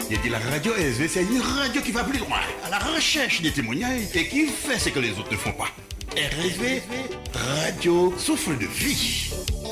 Il dit la radio SV, c'est une radio qui va plus loin, à la recherche des témoignages et qui fait ce que les autres ne font pas. RSV, radio souffle de vie.